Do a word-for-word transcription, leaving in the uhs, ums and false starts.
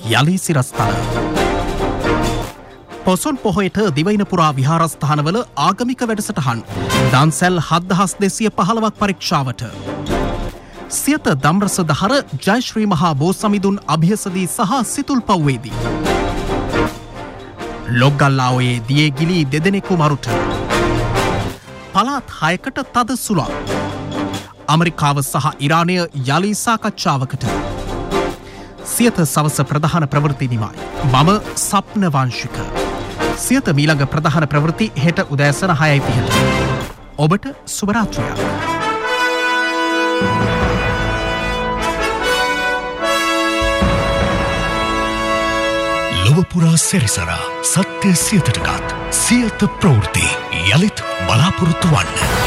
යලි සිරස්තල. පොසොන් පොහොයට දිවයින පුරා විහාරස්ථානවල ආගමික වැඩසටහන් දන්සැල් හත්දහස් දෙසිය පහළවක් පරීක්ෂාවට. සියත දම්රස දහර ජයශ්‍රී මහා බෝසමිඳුන් අභියසදී සහ සිතුල් පව්වේදී. ලොග්ගල්ලාઓයේ දියේ ගිලී දෙදෙනෙකු මරුට. පළාත් හයකට තද සුළං. ඇමරිකාව සහ ඉරානය යලි සාකච්ඡාවකට. සියත සවස ප්‍රධාන ප්‍රවෘත්ති නිමයි. මම සප්න වංශික. සියත මීළඟ ප්‍රධාන ප්‍රවෘත්ති හෙට උදෑසන හයයි තිහට. ඔබට සුබ රාත්‍රියක්. ලොවපුරා සැරිසරා සත්‍ය සියතටගත් සියත ප්‍රවෘත්ති යළිත් බලාපොරොත්තු වන්න.